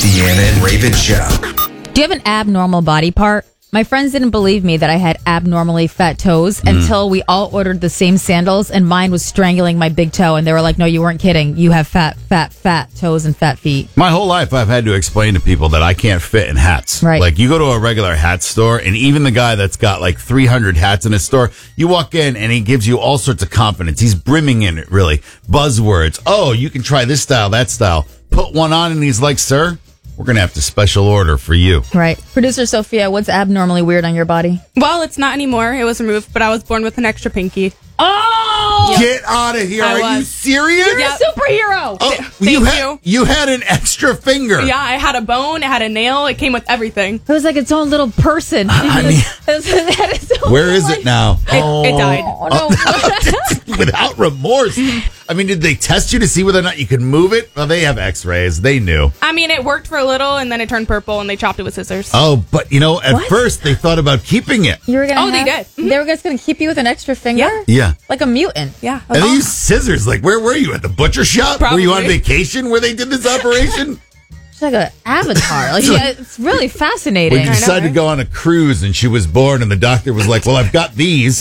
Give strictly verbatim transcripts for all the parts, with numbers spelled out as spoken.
Deanna and Raven Show. Do you have an abnormal body part? My friends didn't believe me that I had abnormally fat toes mm. until we all ordered the same sandals and mine was strangling my big toe. And they were like, no, you weren't kidding. You have fat, fat, fat toes and fat feet. My whole life, I've had to explain to people that I can't fit in hats. Right. Like, you go to a regular hat store, and even the guy that's got like three hundred hats in his store, you walk in and he gives you all sorts of confidence. He's brimming in it, really. Buzzwords. Oh, you can try this style, that style. Put one on, and he's like, sir, we're going to have to special order for you. Right. Producer Sophia, what's abnormally weird on your body? Well, it's not anymore. It was removed, but I was born with an extra pinky. Oh! Get out of here. I Are was. you serious? You're Yep. a superhero! Oh, Thank you, had, you. you had an extra finger. Yeah, I had a bone, it had a nail, it came with everything. It was like its own little person. I mean, it had its own where is life. it now? It, it died. Oh, no. Without remorse. I mean, did they test you to see whether or not you could move it? Well, they have x-rays. They knew. I mean, it worked for a little, and then it turned purple, and they chopped it with scissors. Oh, but, you know, at What? first they thought about keeping it. You were gonna Oh, they have- did. Mhm. They were just going to keep you with an extra finger? Yeah. Yeah. Like a mutant. Yeah. And they used scissors. Like, where were you? At the butcher shop? Were you on Probably. vacation where they did this operation? It's like an avatar. Like, yeah, it's really fascinating. When you decided to go on a cruise and she was born and the doctor was like, well, I've got these.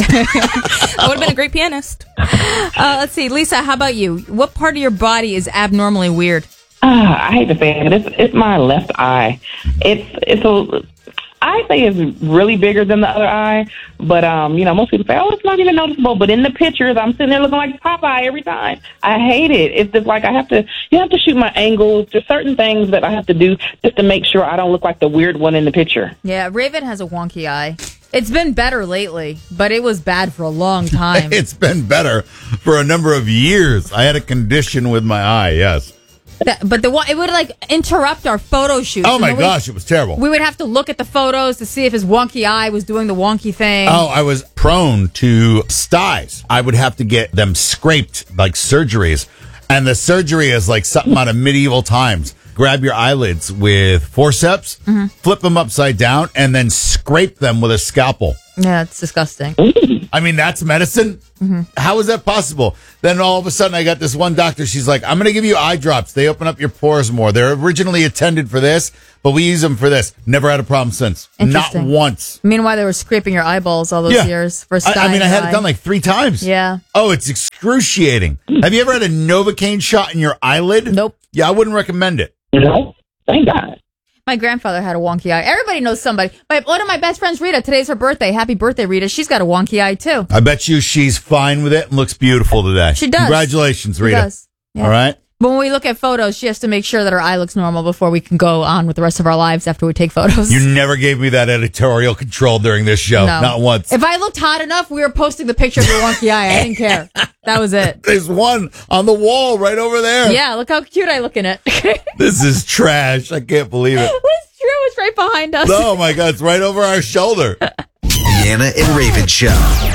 I would have been a great pianist. Uh, let's see. Lisa, how about you? What part of your body is abnormally weird? Uh, I hate to say it, it's, it's my left eye. It's it's a, I say it's really bigger than the other eye, but um, you know, most people say, oh, it's not even noticeable. But in the pictures, I'm sitting there looking like Popeye every time. I hate it. It's just like I have to, you have to shoot my angles. There's certain things that I have to do just to make sure I don't look like the weird one in the picture. Yeah, Raven has a wonky eye. It's been better lately, but it was bad for a long time. It's been better for a number of years. I had a condition with my eye, yes. That, but the one it would like interrupt our photo shoots. Oh, And my then we- gosh, it was terrible. We would have to look at the photos to see if his wonky eye was doing the wonky thing. Oh, I was prone to styes. I would have to get them scraped, like surgeries. And the surgery is like something out of medieval times. Grab your eyelids with forceps, Mm-hmm. flip them upside down, and then scrape them with a scalpel. Yeah, it's disgusting. I mean, that's medicine? Mm-hmm. How is that possible? Then all of a sudden, I got this one doctor. She's like, I'm going to give you eye drops. They open up your pores more. They're originally intended for this, but we use them for this. Never had a problem since. Not Interesting. once. Meanwhile, they were scraping your eyeballs all those Yeah. years for I, style. I mean, I had it done like three times. Yeah. Oh, it's excruciating. Have you ever had a Novocaine shot in your eyelid? Nope. Yeah, I wouldn't recommend it. You know, thank God. My grandfather had a wonky eye. Everybody knows somebody. My, one of my best friends, Rita, today's her birthday. Happy birthday, Rita. She's got a wonky eye, too. I bet you she's fine with it and looks beautiful today. She does. Congratulations, She Rita. does. Yeah. All right? But when we look at photos, she has to make sure that her eye looks normal before we can go on with the rest of our lives after we take photos. You never gave me that editorial control during this show. No. Not once. If I looked hot enough, we were posting the picture of your wonky eye. I didn't care. That was it. There's one on the wall right over there. Yeah, look how cute I look in it. This is trash. I can't believe it. It's true. It's right behind us. Oh, my God. It's right over our shoulder. Deanna and Raven Show.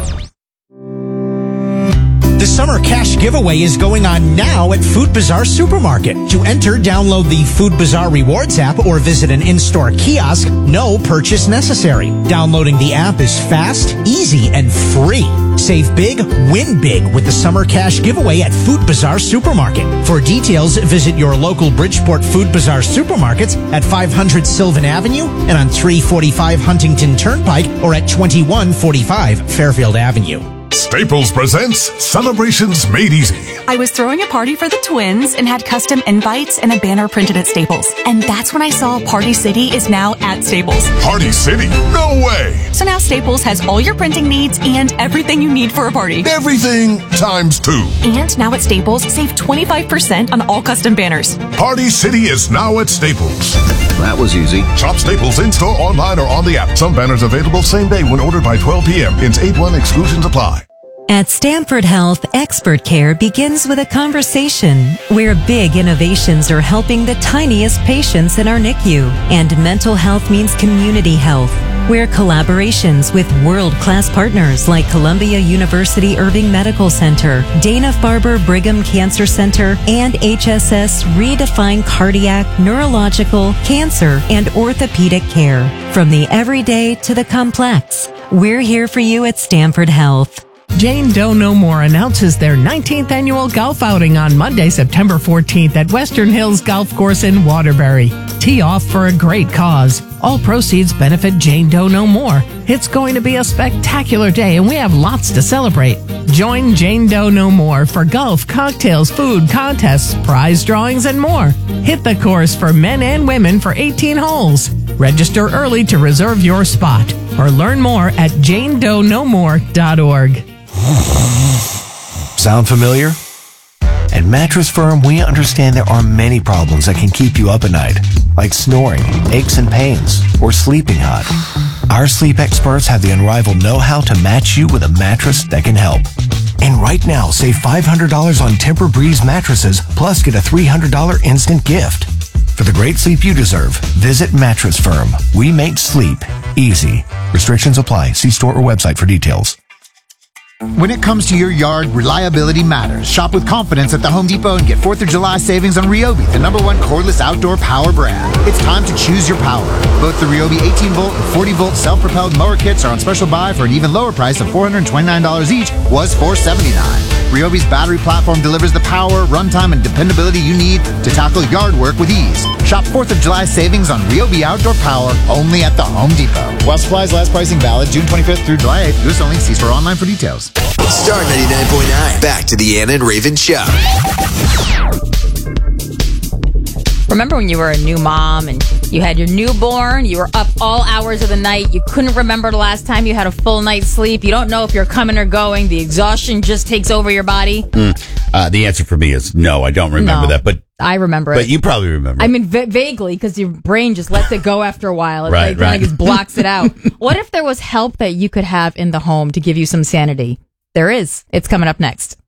The summer cash giveaway is going on now at Food Bazaar Supermarket. To enter, download the Food Bazaar Rewards app or visit an in-store kiosk. No purchase necessary. Downloading the app is fast, easy, and free. Save big, win big with the summer cash giveaway at Food Bazaar Supermarket. For details, visit your local Bridgeport Food Bazaar supermarkets at five hundred Sylvan Avenue and on three forty-five Huntington Turnpike or at twenty-one forty-five Fairfield Avenue. Staples presents Celebrations Made Easy. I was throwing a party for the twins and had custom invites and a banner printed at Staples. And that's when I saw Party City is now at Staples. Party City? No way! So now Staples has all your printing needs and everything you need for a party. Everything times two. And now at Staples, save twenty-five percent on all custom banners. Party City is now at Staples. That was easy. Shop Staples in-store, online, or on the app. Some banners available same day when ordered by twelve p.m. Ins eight one exclusions apply. At Stanford Health, expert care begins with a conversation where big innovations are helping the tiniest patients in our N I C U. And mental health means community health, where collaborations with world-class partners like Columbia University Irving Medical Center, Dana-Farber Brigham Cancer Center, and H S S redefine cardiac, neurological, cancer, and orthopedic care. From the everyday to the complex, we're here for you at Stanford Health. Jane Doe No More announces their nineteenth annual golf outing on Monday, September fourteenth at Western Hills Golf Course in Waterbury. Tee off for a great cause. All proceeds benefit Jane Doe No More. It's going to be a spectacular day and we have lots to celebrate. Join Jane Doe No More for golf, cocktails, food, contests, prize drawings, and more. Hit the course for men and women for eighteen holes. Register early to reserve your spot or learn more at jane doe no more dot org. Sound familiar? At Mattress Firm, we understand there are many problems that can keep you up at night, like snoring, aches and pains, or sleeping hot. Our sleep experts have the unrivaled know-how to match you with a mattress that can help. And right now, save five hundred dollars on Tempur-Breeze mattresses, plus get a three hundred dollars instant gift. For the great sleep you deserve, visit Mattress Firm. We make sleep easy. Restrictions apply. See store or website for details. When it comes to your yard, reliability matters. Shop with confidence at the Home Depot and get fourth of July savings on Ryobi, the number one cordless outdoor power brand. It's time to choose your power. Both the Ryobi eighteen volt and forty volt self-propelled mower kits are on special buy for an even lower price of four hundred twenty-nine dollars each, was four hundred seventy-nine dollars. Ryobi's battery platform delivers the power, runtime, and dependability you need to tackle yard work with ease. Shop fourth of July savings on Ryobi outdoor power only at the Home Depot. While supplies last, pricing valid June twenty-fifth through July eighth. This only. See store online for details. Star ninety-nine point nine. Back to the Ann and Raven Show. Remember when you were a new mom and you had your newborn, you were up all hours of the night, you couldn't remember the last time you had a full night's sleep, you don't know if you're coming or going, the exhaustion just takes over your body? Mm. Uh, the answer for me is no, I don't remember No. that. But I remember it. But you probably remember I it. mean, va- vaguely, because your brain just lets it go after a while. It's Right, like, right. like it blocks it out. What if there was help that you could have in the home to give you some sanity? There is. It's coming up next.